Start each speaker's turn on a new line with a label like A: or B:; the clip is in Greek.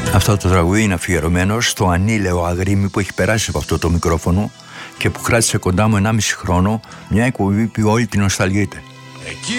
A: Αυτό το τραγούδι είναι αφιερωμένο στο ανήλαιο αγρίμι που έχει περάσει από αυτό το μικρόφωνο και που κράτησε κοντά μου 1,5 χρόνο, μια εκπομπή που όλοι την νοσταλγείται.